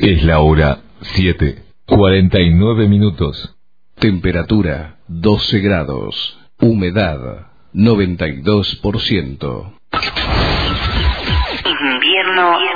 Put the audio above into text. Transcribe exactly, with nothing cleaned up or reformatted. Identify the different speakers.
Speaker 1: Es la hora siete, cuarenta y nueve minutos.
Speaker 2: Temperatura doce grados. Humedad noventa y dos por ciento.
Speaker 3: Invierno